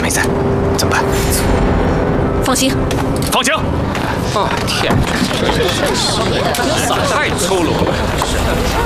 没在，怎么办？ 放行， 放行。 哦天，这太粗鲁了。